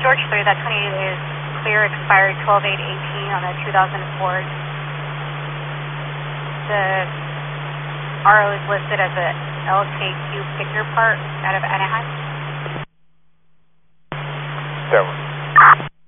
George 3, that 28 is clear, expired 12/8/18 on a 2000 Ford. The RO is listed as a LKQ picker part out of Anaheim. That was